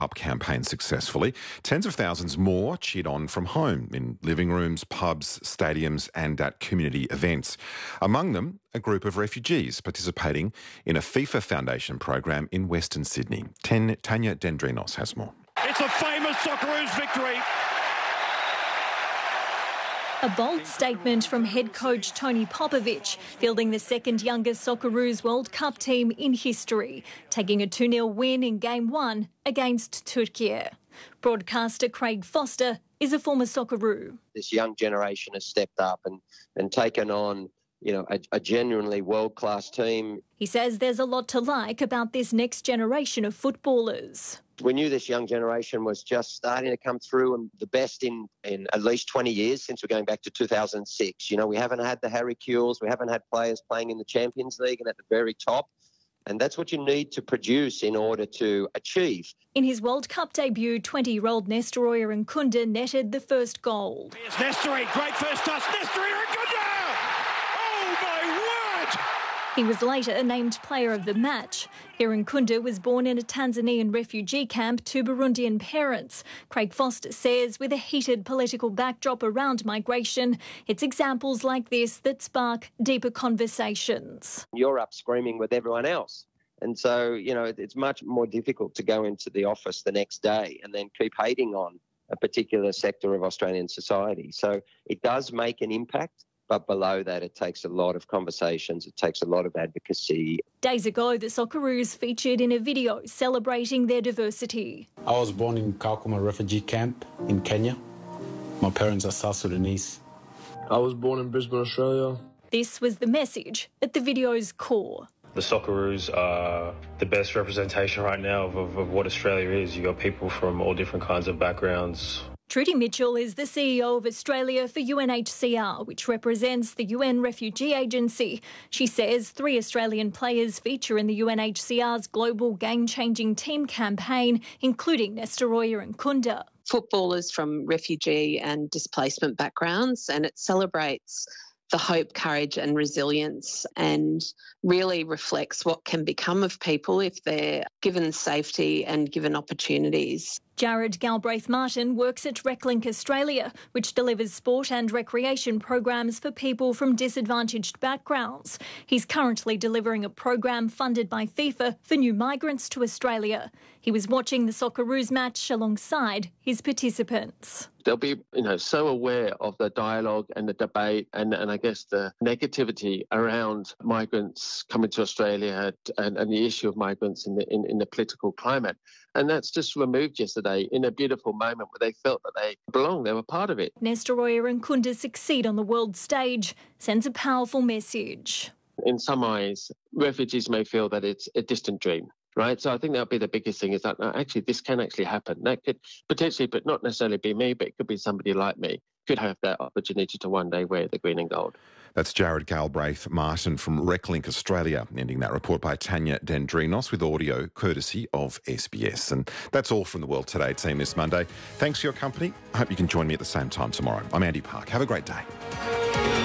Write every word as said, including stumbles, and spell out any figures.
Up campaign successfully. Tens of thousands more cheered on from home in living rooms, pubs, stadiums and at community events. Among them, a group of refugees participating in a FIFA Foundation program in Western Sydney. Ten, Tanya Dendrinos has more. It's a famous Socceroos victory. A bold statement from head coach Tony Popovic, fielding the second youngest Socceroos World Cup team in history, taking a two nil win in Game one against Turkey. Broadcaster Craig Foster is a former Socceroo. This young generation has stepped up and, and taken on, you know, a, a genuinely world-class team. He says there's a lot to like about this next generation of footballers. We knew this young generation was just starting to come through, and the best in, in at least twenty years since we're going back to two thousand six. You know, we haven't had the Harry Kewells, we haven't had players playing in the Champions League and at the very top. And that's what you need to produce in order to achieve. In his World Cup debut, twenty-year-old Nestoroya Nkunda netted the first goal. Here's Nestori, great first touch, Nestoroya Nkunda! Oh my word! He was later named player of the match. Nkunda was born in a Tanzanian refugee camp to Burundian parents. Craig Foster says with a heated political backdrop around migration, it's examples like this that spark deeper conversations. You're up screaming with everyone else. And so, you know, it's much more difficult to go into the office the next day and then keep hating on a particular sector of Australian society. So it does make an impact. But below that, it takes a lot of conversations, it takes a lot of advocacy. Days ago, the Socceroos featured in a video celebrating their diversity. I was born in Kakuma refugee camp in Kenya. My parents are South Sudanese. I was born in Brisbane, Australia. This was the message at the video's core. The Socceroos are the best representation right now of, of, of what Australia is. You've got people from all different kinds of backgrounds. Trudy Mitchell is the C E O of Australia for U N H C R, which represents the U N Refugee Agency. She says three Australian players feature in the U N H C R's global game-changing team campaign, including Nestoroya Nkunda. Footballers from refugee and displacement backgrounds, and it celebrates the hope, courage and resilience, and really reflects what can become of people if they're given safety and given opportunities. Jared Galbraith-Martin works at Reclink Australia, which delivers sport and recreation programs for people from disadvantaged backgrounds. He's currently delivering a program funded by FIFA for new migrants to Australia. He was watching the Socceroos match alongside his participants. They'll be, you know, so aware of the dialogue and the debate and, and I guess the negativity around migrants coming to Australia and, and the issue of migrants in the in, in the political climate. And that's just removed yesterday in a beautiful moment where they felt that they belonged, they were part of it. Nestoroya Nkunda succeed on the world stage sends a powerful message. In some eyes, refugees may feel that it's a distant dream. Right, so I think that'll be the biggest thing is that no, actually this can actually happen. That could potentially, but not necessarily be me, but it could be somebody like me, could have that opportunity to one day wear the green and gold. That's Jared Galbraith-Martin from Reclink Australia, ending that report by Tanya Dendrinos with audio courtesy of S B S. And that's all from the World Today team this Monday. Thanks for your company. I hope you can join me at the same time tomorrow. I'm Andy Park. Have a great day.